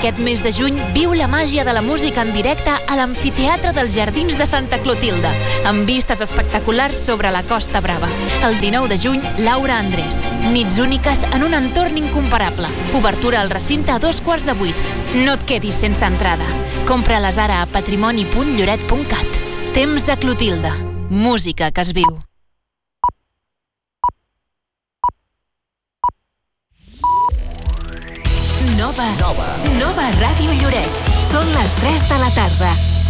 Aquest mes de juny viu la màgia de la música en directe a l'Amfiteatre dels Jardins de Santa Clotilde, amb vistes espectaculars sobre la Costa Brava. El 19 de juny, Laura Andrés. Nits úniques en un entorn incomparable. Obertura al recinte a 7:15. No et quedis sense entrada. Compra-les ara a patrimoni.lloret.cat. Temps de Clotilde. Música que es viu. Nova Ràdio Lloret. Són les 3 de la tarda.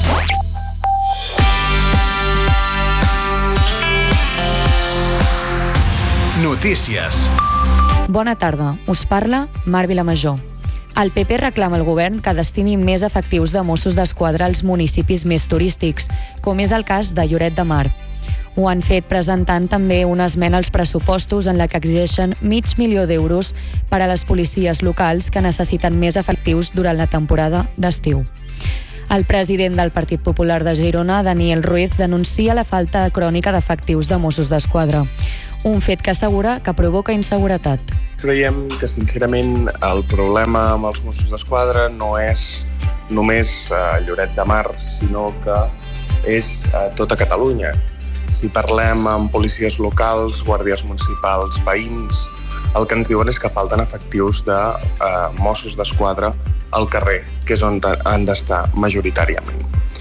Notícies. Bona tarda. Us parla Mar Vilamajor. El PP reclama al govern que destini més efectius de Mossos d'Esquadra als municipis més turístics, com és el cas de Lloret de Mar. Ho han fet presentant també una esmena als pressupostos en la que exigeixen $500.000 per a les policies locals que necessiten més efectius durant la temporada d'estiu. El president del Partit Popular de Girona, Daniel Ruiz, denuncia la falta crònica d'efectius de Mossos d'Esquadra, un fet que assegura que provoca inseguretat. Creiem que, sincerament, el problema amb els Mossos d'Esquadra no és només a Lloret de Mar, sinó que és a tota Catalunya. Si parlem amb policies locals, guàrdies municipals, veïns, el que ens diuen és que falten efectius de Mossos d'Esquadra al carrer, que és on han d'estar majoritàriament.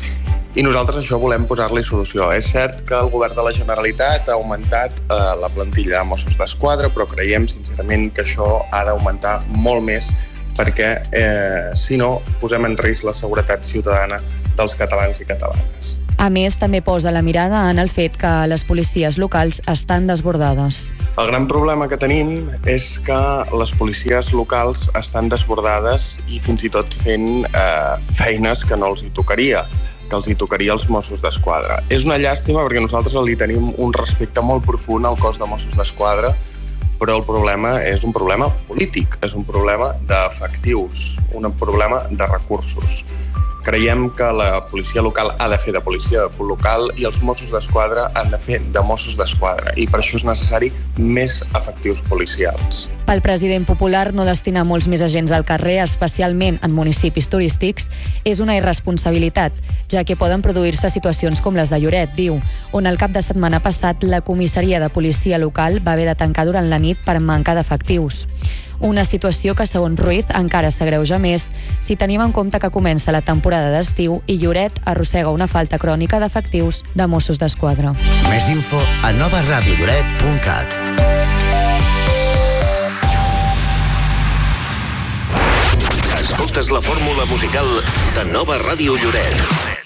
I nosaltres això volem posar-li solució. És cert que el govern de la Generalitat ha augmentat la plantilla de Mossos d'Esquadra, però creiem sincerament que això ha d'augmentar molt més perquè, si no, posem en risc la seguretat ciutadana dels catalans i catalanes. A més, també posa la mirada en el fet que les policies locals estan desbordades. El gran problema que tenim és que les policies locals estan desbordades i fins i tot fent feines que no els hi tocaria, que els hi tocaria als Mossos d'Esquadra. És una llàstima perquè nosaltres li tenim un respecte molt profund al cos de Mossos d'Esquadra, però el problema és un problema polític, és un problema d'efectius, un problema de recursos. Creiem que la policia local ha de fer de policia local i els Mossos d'Esquadra han de fer de Mossos d'Esquadra i per això és necessari més efectius policials. Pel president popular, no destinar molts més agents al carrer, especialment en municipis turístics, és una irresponsabilitat, ja que poden produir-se situacions com les de Lloret, diu, on el cap de setmana passat la comissaria de policia local va haver de tancar durant la nit per manca d'efectius. Una situació que, segons Ruiz, encara s'agreuja més si tenim en compte que comença la temporada d'estiu i Lloret arrossega una falta crònica d'efectius de Mossos d'Esquadra. Més info a novaradiolloret.cat. Escoltes la fórmula musical de Nova Ràdio Lloret.